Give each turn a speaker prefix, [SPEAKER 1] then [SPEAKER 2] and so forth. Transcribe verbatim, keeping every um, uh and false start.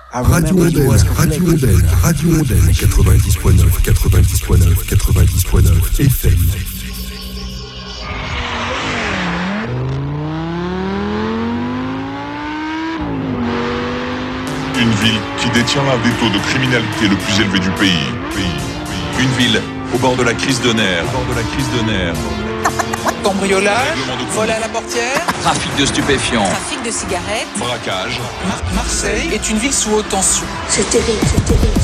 [SPEAKER 1] Radio Mondaine, Radio Mondaine, Radio Mondaine, quatre-vingt-dix point neuf, quatre-vingt-dix point neuf, quatre-vingt-dix point neuf F M.
[SPEAKER 2] Une ville qui détient l'un des taux de criminalité le plus élevé du pays. pays. Une ville au bord de la crise de nerfs. Au bord de la crise de nerfs.
[SPEAKER 3] Cambriolage, vol à la portière,
[SPEAKER 4] trafic de stupéfiants,
[SPEAKER 5] trafic de cigarettes,
[SPEAKER 2] braquage.
[SPEAKER 3] Mar- Marseille est une ville sous haute tension.
[SPEAKER 5] C'est terrible, c'est terrible.